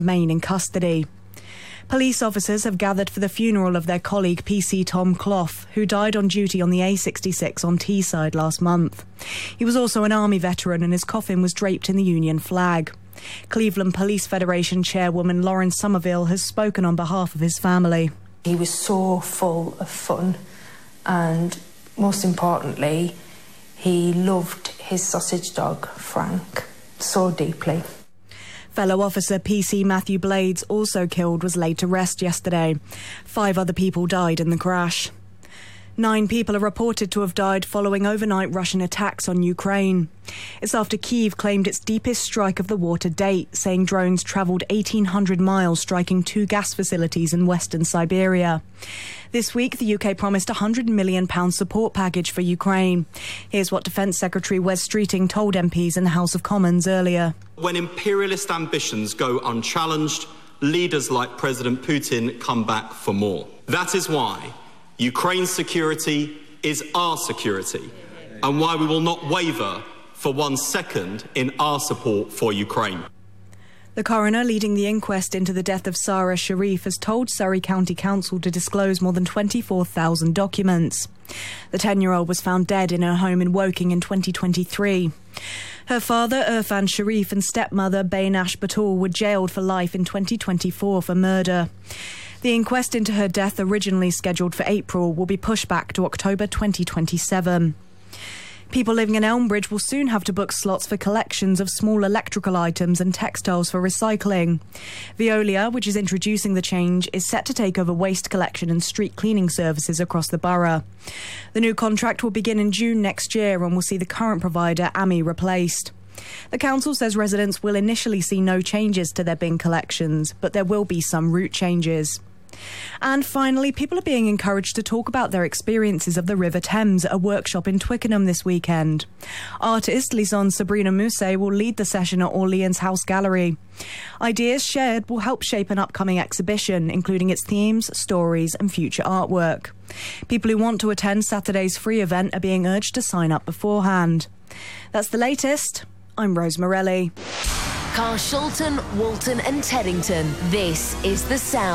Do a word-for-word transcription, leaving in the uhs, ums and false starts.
remain in custody. Police officers have gathered for the funeral of their colleague P C Tom Clough, who died on duty on the A sixty-six on Teesside last month. He was also an army veteran and his coffin was draped in the Union flag. Cleveland Police Federation chairwoman Lauren Somerville has spoken on behalf of his family. He was so full of fun and, most importantly, he loved his sausage dog, Frank, so deeply. Fellow officer P C Matthew Blades, also killed, was laid to rest yesterday. Five other people died in the crash. Nine people are reported to have died following overnight Russian attacks on Ukraine. It's after Kyiv claimed its deepest strike of the war to date, saying drones travelled eighteen hundred miles, striking two gas facilities in western Siberia. This week, the U K promised a one hundred million pounds support package for Ukraine. Here's what Defence Secretary Wes Streeting told M Ps in the House of Commons earlier. When imperialist ambitions go unchallenged, leaders like President Putin come back for more. That is why Ukraine's security is our security, and why we will not waver for one second in our support for Ukraine. The coroner leading the inquest into the death of Sarah Sharif has told Surrey County Council to disclose more than twenty-four thousand documents. The ten-year-old was found dead in her home in Woking in twenty twenty-three. Her father, Irfan Sharif, and stepmother, Baynash Batul, were jailed for life in twenty twenty-four for murder. The inquest into her death, originally scheduled for April, will be pushed back to October twenty twenty-seven. People living in Elmbridge will soon have to book slots for collections of small electrical items and textiles for recycling. Veolia, which is introducing the change, is set to take over waste collection and street cleaning services across the borough. The new contract will begin in June next year and will see the current provider, A M I, replaced. The council says residents will initially see no changes to their bin collections, but there will be some route changes. And finally, people are being encouraged to talk about their experiences of the River Thames at a workshop in Twickenham this weekend. Artist Lisanne Sabrina Mousset will lead the session at Orleans House Gallery. Ideas shared will help shape an upcoming exhibition, including its themes, stories and future artwork. People who want to attend Saturday's free event are being urged to sign up beforehand. That's the latest. I'm Rose Morelli. Carshalton, Walton and Teddington. This is The Sound.